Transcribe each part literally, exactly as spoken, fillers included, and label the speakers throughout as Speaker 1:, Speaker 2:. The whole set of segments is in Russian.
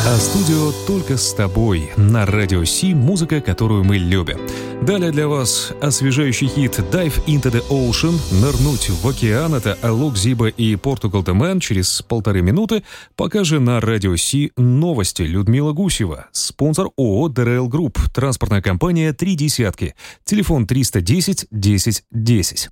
Speaker 1: А студио только с тобой. На Радио Си музыка, которую мы любим. Далее для вас освежающий хит «Dive into the Ocean». Нырнуть в океан — это Алок Зиба и Portugal The Man через полторы минуты. Пока же на Радио Си новости. Людмила Гусева. Спонсор ООО «ДРЛ Групп». Транспортная компания «Три десятки». Телефон триста десять десять десять.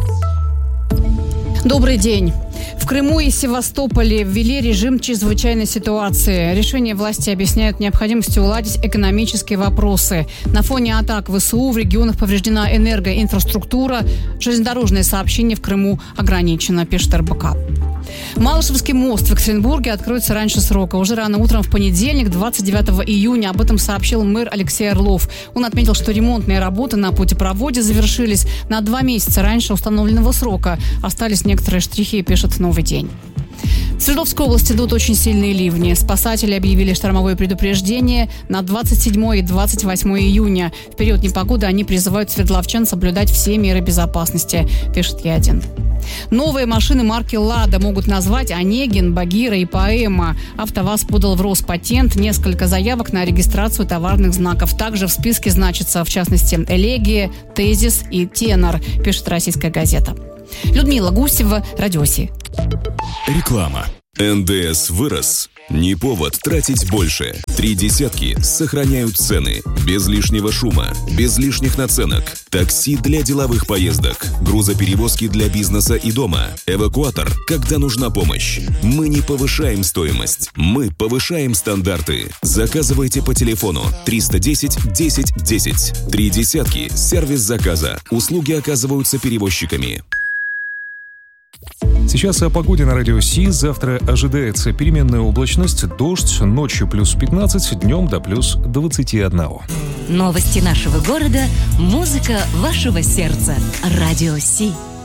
Speaker 2: Добрый день. В Крыму и Севастополе ввели режим чрезвычайной ситуации. Решение власти объясняют необходимостью уладить экономические вопросы. На фоне атак ВСУ в регионах повреждена энергоинфраструктура. Железнодорожное сообщение в Крыму ограничено, пишет эр бэ ка. Малышевский мост в Екатеринбурге откроется раньше срока. Уже рано утром в понедельник, двадцать девятого июня, об этом сообщил мэр Алексей Орлов. Он отметил, что ремонтные работы на путепроводе завершились на два месяца раньше установленного срока. Остались некоторые штрихи, пишет «Новый день». В Свердловской области идут очень сильные ливни. Спасатели объявили штормовое предупреждение на двадцать седьмое и двадцать восьмое июня. В период непогоды они призывают свердловчан соблюдать все меры безопасности, пишет Е один. Новые машины марки «Лада» могут назвать «Онегин», «Багира» и «Поэма». «АвтоВАЗ» подал в Роспатент несколько заявок на регистрацию товарных знаков. Также в списке значатся, в частности, «Элегия», «Тезис» и «Тенор», пишет «Российская газета». Людмила Гусева, Радио Си.
Speaker 3: Реклама. эн дэ эс вырос. Не повод тратить больше. Три десятки сохраняют цены. Без лишнего шума, без лишних наценок. Такси для деловых поездок. Грузоперевозки для бизнеса и дома. Эвакуатор, когда нужна помощь. Мы не повышаем стоимость. Мы повышаем стандарты. Заказывайте по телефону триста десять десять десять. Три десятки. Сервис заказа. Услуги оказываются перевозчиками.
Speaker 1: Сейчас о погоде на Радио Си. Завтра ожидается переменная облачность, дождь, ночью плюс пятнадцать, днем до плюс двадцать один.
Speaker 4: Новости нашего города, музыка вашего сердца. Радио Си.